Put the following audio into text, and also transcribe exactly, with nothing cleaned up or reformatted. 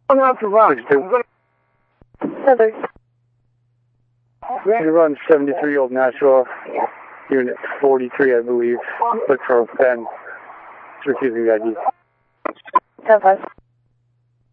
I'm out to run. Heather. Ready to run seventy-three-year-old Nashua, unit forty-three, I believe. Look for Ben. It's refusing the I D. ten five.